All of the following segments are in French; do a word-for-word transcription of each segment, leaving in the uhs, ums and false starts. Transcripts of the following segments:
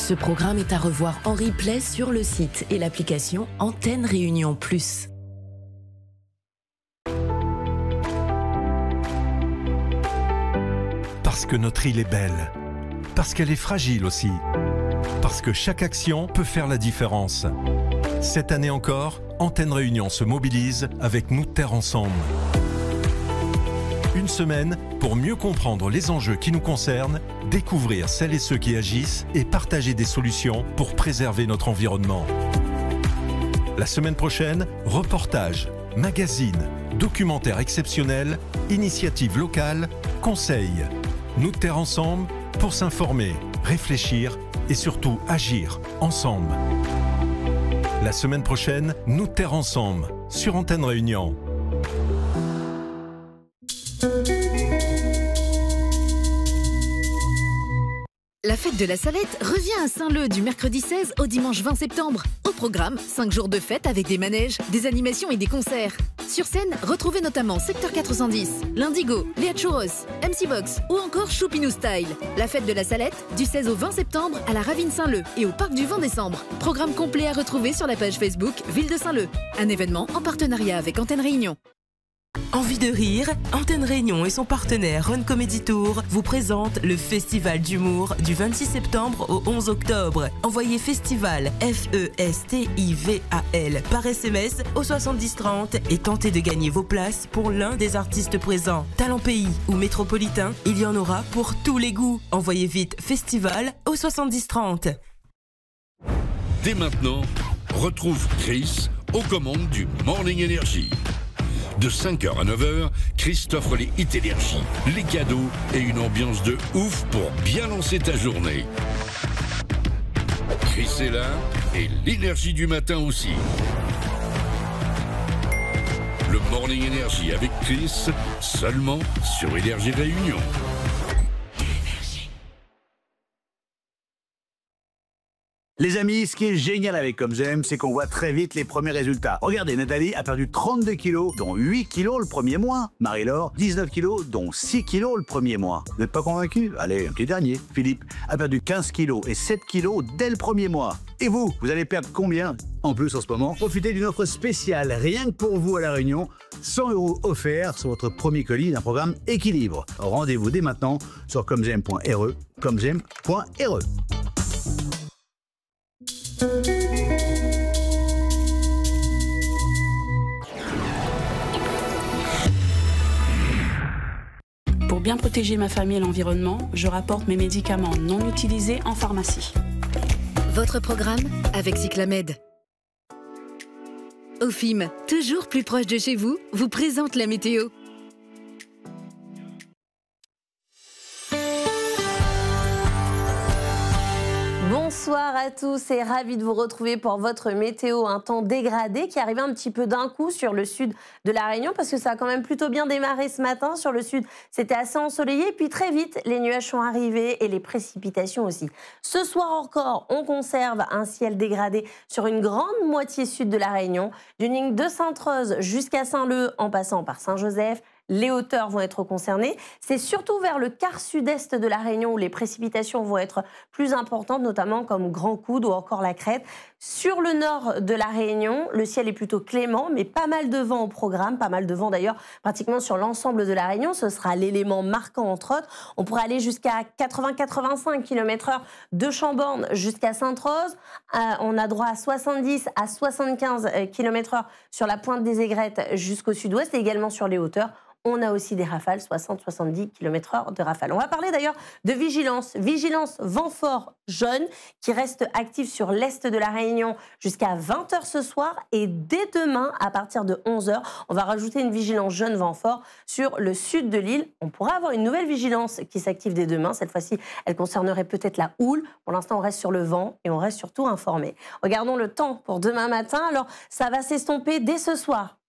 Ce programme est à revoir en replay sur le site et l'application Antenne Réunion Plus. Parce que notre île est belle. Parce qu'elle est fragile aussi. Parce que chaque action peut faire la différence. Cette année encore, Antenne Réunion se mobilise avec Nous Terre Ensemble. Une semaine pour mieux comprendre les enjeux qui nous concernent, découvrir celles et ceux qui agissent et partager des solutions pour préserver notre environnement. La semaine prochaine, reportages, magazines, documentaires exceptionnels, initiatives locales, conseils. Nous Terre Ensemble pour s'informer, réfléchir et surtout agir ensemble. La semaine prochaine, Nous Terre Ensemble sur Antenne Réunion. La fête de la Salette revient à Saint-Leu du mercredi seize au dimanche vingt septembre. Au programme, cinq jours de fête avec des manèges, des animations et des concerts. Sur scène, retrouvez notamment Secteur quatre cent dix, l'Indigo, Léa Chouros, M C Box ou encore Choupinou Style. La fête de la Salette, du seize au vingt septembre à la Ravine Saint-Leu et au Parc du vingt décembre. Programme complet à retrouver sur la page Facebook Ville de Saint-Leu. Un événement en partenariat avec Antenne Réunion. Envie de rire? Antenne Réunion et son partenaire Run Comedy Tour vous présentent le Festival d'humour du vingt-six septembre au onze octobre. Envoyez Festival, F E S T I V A L, par S M S au soixante-dix trente et tentez de gagner vos places pour l'un des artistes présents. Talent Pays ou Métropolitain, il y en aura pour tous les goûts. Envoyez vite Festival au soixante-dix trente. Dès maintenant, retrouve Chris aux commandes du Morning Energy. De cinq heures à neuf heures, Chris t'offre les hits énergie, les cadeaux et une ambiance de ouf pour bien lancer ta journée. Chris est là et l'énergie du matin aussi. Le Morning Energy avec Chris, seulement sur Énergie Réunion. Les amis, ce qui est génial avec Comme J'aime, c'est qu'on voit très vite les premiers résultats. Regardez, Nathalie a perdu trente-deux kilos, dont huit kilos le premier mois. Marie-Laure, dix-neuf kilos, dont six kilos le premier mois. Vous n'êtes pas convaincu? Allez, un petit dernier. Philippe a perdu quinze kilos et sept kilos dès le premier mois. Et vous, vous allez perdre combien? En plus, en ce moment, profitez d'une offre spéciale, rien que pour vous à La Réunion, cent euros offerts sur votre premier colis d'un programme Équilibre. Rendez-vous dès maintenant sur comme j'aime point r e, comme j'aime point r e. Pour bien protéger ma famille et l'environnement, je rapporte mes médicaments non utilisés en pharmacie. Votre programme avec Cyclamed. O F I M, toujours plus proche de chez vous, vous présente la météo. Bonsoir à tous et ravi de vous retrouver pour votre météo. Un temps dégradé qui arrivait un petit peu d'un coup sur le sud de La Réunion parce que ça a quand même plutôt bien démarré ce matin. Sur le sud, c'était assez ensoleillé. Puis très vite, les nuages sont arrivés et les précipitations aussi. Ce soir encore, on conserve un ciel dégradé sur une grande moitié sud de La Réunion, d'une ligne de Sainte-Rose jusqu'à Saint-Leu en passant par Saint-Joseph. Les hauteurs vont être concernées. C'est surtout vers le quart sud-est de La Réunion où les précipitations vont être plus importantes, notamment comme Grand Coude ou encore la Crête. Sur le nord de La Réunion, le ciel est plutôt clément, mais pas mal de vent au programme, pas mal de vent d'ailleurs pratiquement sur l'ensemble de La Réunion. Ce sera l'élément marquant entre autres. On pourra aller jusqu'à quatre-vingts à quatre-vingt-cinq kilomètres heure de Chambord jusqu'à Sainte-Rose. Euh, on a droit à soixante-dix à soixante-quinze kilomètres heure sur la pointe des Aigrettes jusqu'au sud-ouest et également sur les hauteurs. On a aussi des rafales, soixante à soixante-dix kilomètres heure de rafales. On va parler d'ailleurs de vigilance. Vigilance vent fort jaune qui reste actif sur l'est de La Réunion jusqu'à vingt heures ce soir. Et dès demain, à partir de onze heures, on va rajouter une vigilance jaune vent fort sur le sud de l'île. On pourra avoir une nouvelle vigilance qui s'active dès demain. Cette fois-ci, elle concernerait peut-être la houle. Pour l'instant, on reste sur le vent et on reste surtout informé. Regardons le temps pour demain matin. Alors, ça va s'estomper dès ce soir.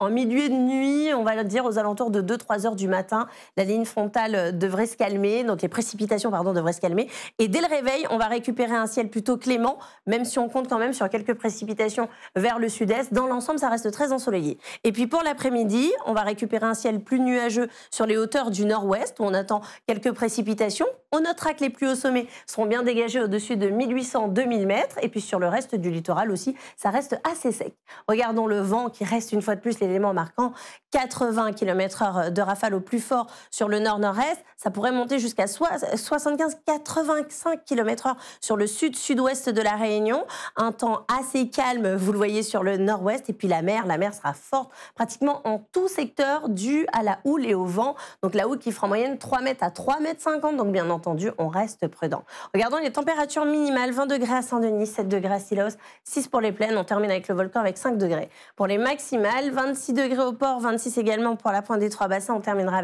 En milieu de nuit, on va le dire aux alentours de deux à trois heures du matin, la ligne frontale devrait se calmer, donc les précipitations pardon, devraient se calmer. Et dès le réveil, on va récupérer un ciel plutôt clément, même si on compte quand même sur quelques précipitations vers le sud-est. Dans l'ensemble, ça reste très ensoleillé. Et puis pour l'après-midi, on va récupérer un ciel plus nuageux sur les hauteurs du nord-ouest, où on attend quelques précipitations. On notera que les plus hauts sommets seront bien dégagés au-dessus de mille huit cents à deux mille mètres. Et puis sur le reste du littoral aussi, ça reste assez sec. Regardons le vent qui reste une fois de plus l'élément marquant. quatre-vingts kilomètres heure de rafale au plus fort sur le nord-nord-est. Ça pourrait monter jusqu'à soixante-quinze à quatre-vingt-cinq kilomètres heure sur le sud-sud-ouest de la Réunion. Un temps assez calme, vous le voyez, sur le nord-ouest. Et puis la mer, la mer sera forte pratiquement en tout secteur dû à la houle et au vent. Donc la houle qui fera en moyenne trois mètres à trois mètres cinquante. Donc bien entendu, on reste prudent. Regardons les températures minimales. vingt degrés à Saint-Denis, sept degrés à Silos, six pour les plaines. On termine avec le volcan avec cinq degrés. Pour les maximales, vingt-six degrés au port, vingt-six également pour la pointe des Trois-Bassins. On terminera avec